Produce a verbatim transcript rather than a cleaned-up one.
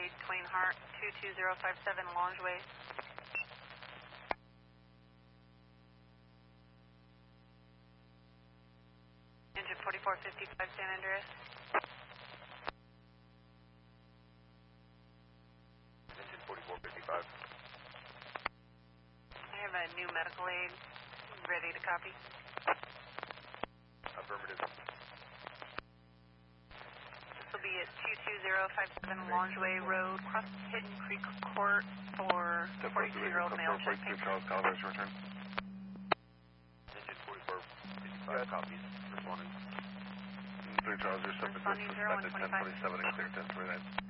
Aid, Twain Hart, two two zero five seven, Longeway. Engine forty-four fifty-five, San Andreas. Engine forty-four fifty-five. I have a new medical aid ready to copy. Affirmative. This will be at two two zero five seven Longeway Road, across Hidden Creek Court for forty-two-year-old male chest pain. Charles Calvary, return. Engine forty-four fifty-five, copies. Responding. three Charles, you're subject to suspended ten twenty-seven and clear ten twenty-nine.